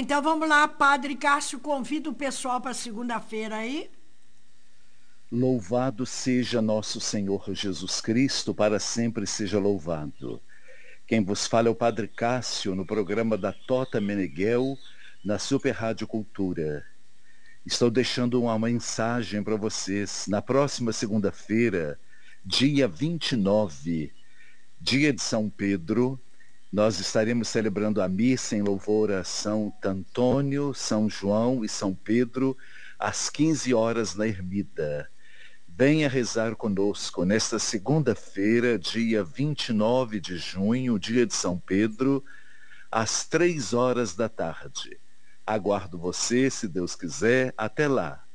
então vamos lá, Padre Cássio, convida o pessoal para segunda-feira aí. Louvado seja nosso Senhor Jesus Cristo, para sempre seja louvado. Quem vos fala é o Padre Cássio, no programa da Tota Meneghel, na Super Rádio Cultura. Estou deixando uma mensagem para vocês. Na próxima segunda-feira, dia 29, dia de São Pedro, nós estaremos celebrando a missa em louvor a São Antônio, São João e São Pedro, às 15 horas na Ermida. Venha rezar conosco nesta segunda-feira, dia 29 de junho, dia de São Pedro, às 3 horas da tarde. Aguardo você, se Deus quiser. Até lá.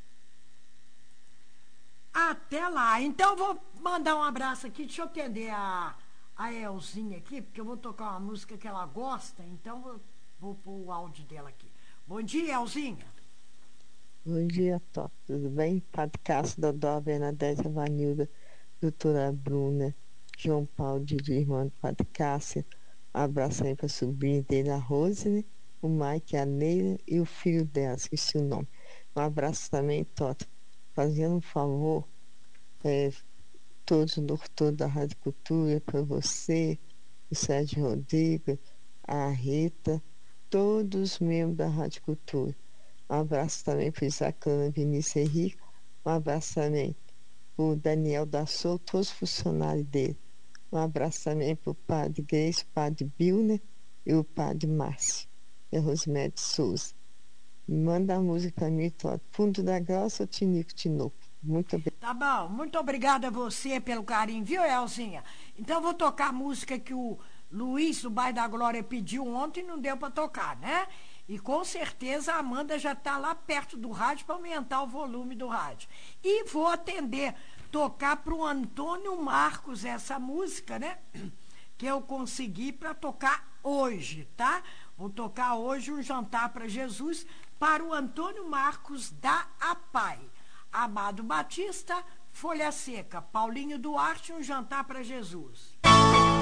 Até lá. Então, vou mandar um abraço aqui. Deixa eu atender a Elzinha aqui, porque eu vou tocar uma música que ela gosta. Então, vou pôr o áudio dela aqui. Bom dia, Elzinha. Bom dia, Tó. Tudo bem? Padre Cássio, Dodó, Bernadette, Vanilda, doutora Bruna, João Paulo, Didi, irmão do Padre Cássio. Um abraço aí para a sobrinha dele, a Rose, o Mike, a Neila e o filho dela, esqueci o nome. Um abraço também, Toto. Fazendo um favor, todos os doutores da Rádio Cultura, para você, o Sérgio Rodrigues, a Rita, todos os membros da Rádio Cultura. Um abraço também para o Isacana Vinícius Henrique. Um abraço também para o Daniel da Souza, todos os funcionários dele. Um abraço também para o Padre Grace, o Padre Bilner e o Padre Márcio e a Rosemary Souza. Manda a música para mim, Tó. Fundo da Grossa ou Tinico Tinoco. Muito obrigada. Tá bom, muito obrigada a você pelo carinho, viu, Elzinha? Então, vou tocar a música que o Luiz, do Bairro da Glória, pediu ontem e não deu para tocar, né? E com certeza a Amanda já está lá perto do rádio para aumentar o volume do rádio. E vou atender, tocar para o Antônio Marcos essa música, né? Que eu consegui para tocar hoje, tá? Vou tocar hoje um jantar para Jesus para o Antônio Marcos da APAI. Amado Batista, Folha Seca. Paulinho Duarte, um jantar para Jesus.